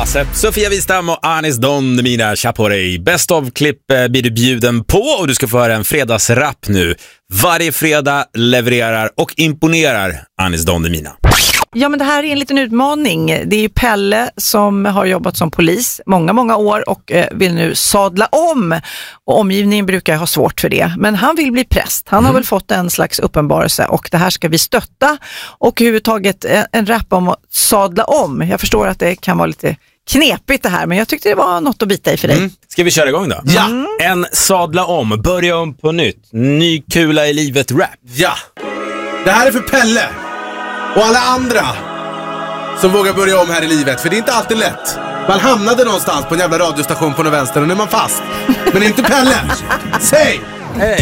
Asep, Sofia Wistam och Anis Don Demina Chaporey. Best of-klipp blir du bjuden på och du ska få höra en fredagsrap nu. Varje fredag levererar och imponerar Anis Don Demina. Ja, men det här är en liten utmaning. Det är ju Pelle som har jobbat som polis många år och vill nu sadla om. Och omgivningen brukar ha svårt för det. Men han vill bli präst. Han har väl fått en slags uppenbarelse och det här ska vi stötta. Och överhuvudtaget en rap om att sadla om. Jag förstår att det kan vara lite knepigt det här, men jag tyckte det var något att bita i för dig. Ska vi köra igång då? Ja. En sadla om, börja om på nytt. Ny kula i livet rap. Ja. Det här är för Pelle och alla andra som vågar börja om här i livet. För det är inte alltid lätt. Man hamnade någonstans på en jävla radiostation på den vänster och nu är man fast. Men inte Pelle. Säg! Hej!